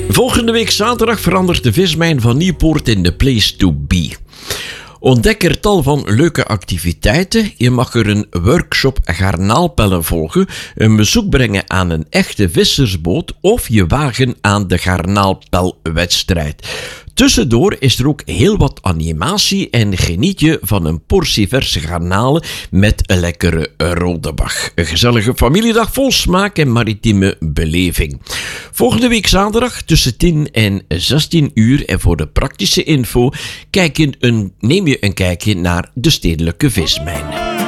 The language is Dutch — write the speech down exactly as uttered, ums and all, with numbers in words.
Volgende week zaterdag verandert de vismijn van Nieuwpoort in de place to be. Ontdek er tal van leuke activiteiten. Je mag er een workshop garnaalpellen volgen, een bezoek brengen aan een echte vissersboot of je wagen aan de garnaalpelwedstrijd. Tussendoor is er ook heel wat animatie en geniet je van een portie verse garnalen met een lekkere rode bag. Een gezellige familiedag vol smaak en maritieme beleving. Volgende week zaterdag tussen tien en zestien uur en voor de praktische info kijk je een, neem je een kijkje naar de stedelijke vismijn.